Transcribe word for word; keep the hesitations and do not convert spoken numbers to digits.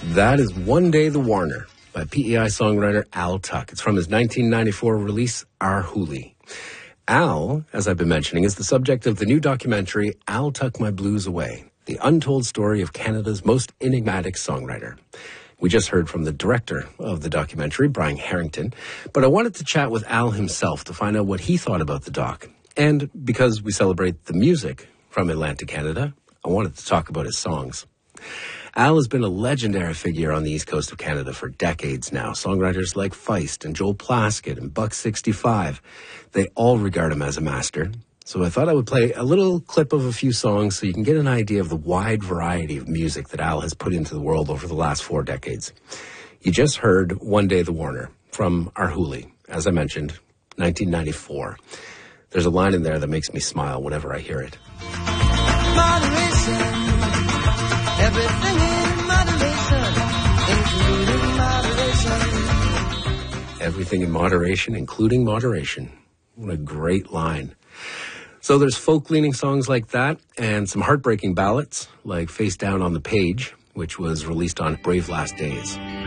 That is One Day the Warner by P E I songwriter Al Tuck. It's from his nineteen ninety-four release, Our Hoolie. Al, as I've been mentioning, is the subject of the new documentary, I'll Tuck My Blues Away, the untold story of Canada's most enigmatic songwriter. We just heard from the director of the documentary, Brian Harrington, but I wanted to chat with Al himself to find out what he thought about the doc. And because we celebrate the music from Atlantic Canada, I wanted to talk about his songs. Al has been a legendary figure on the east coast of Canada for decades now. Songwriters like Feist and Joel Plaskett and Buck sixty-five, they all regard him as a master. So I thought I would play a little clip of a few songs so you can get an idea of the wide variety of music that Al has put into the world over the last four decades. You just heard One Day the Warner from Our Hoolie, as I mentioned, nineteen ninety-four. There's a line in there that makes me smile whenever I hear it. Moderation, everything in moderation, including moderation. Everything in moderation, including moderation. What a great line. So there's folk-leaning songs like that and some heartbreaking ballads like Face Down on the Page, which was released on Brave Last Days.